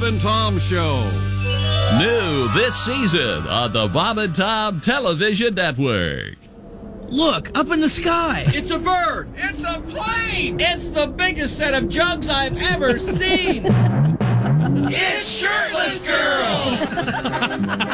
and Tom Show. New this season on the Bob and Tom Television Network. Look, up in the sky. It's a bird. It's a plane. It's the biggest set of jugs I've ever seen. It's Shirtless Girl.